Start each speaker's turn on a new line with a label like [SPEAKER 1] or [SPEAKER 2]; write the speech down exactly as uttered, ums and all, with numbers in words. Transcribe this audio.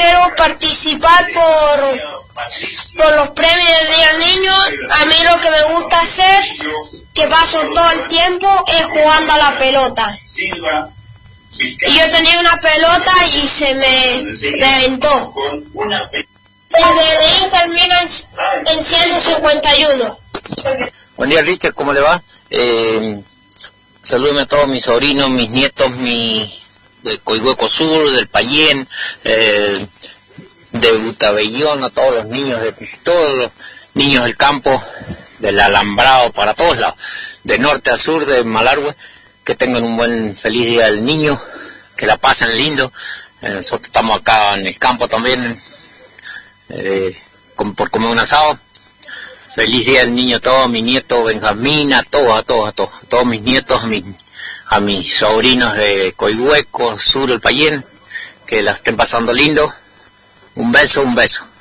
[SPEAKER 1] quiero participar por, por los premios del Día del Niño. A mí lo que me gusta hacer, que paso todo el tiempo, es jugando a la pelota. Y yo tenía una pelota y se me reventó. El D N I termina en, en ciento cincuenta y uno.
[SPEAKER 2] Buen día, Richard, ¿cómo le va? Eh, salúdeme a todos mis sobrinos, mis nietos, mi de Coihueco Sur, del Payén, eh, de Butabellón, a todos los niños, de todos los niños del campo, del Alambrado, para todos lados, de norte a sur, de Malargüe, que tengan un buen, feliz Día del Niño, que la pasen lindo. Eh, nosotros estamos acá en el campo también, eh, con, por comer un asado. Feliz Día del Niño a todos, mi nieto Benjamín, a todos, a todos, a todos, a todos mis nietos, a mis, a mis sobrinos de Coihueco Sur, el Payén, que la estén pasando lindo. Un beso, un beso.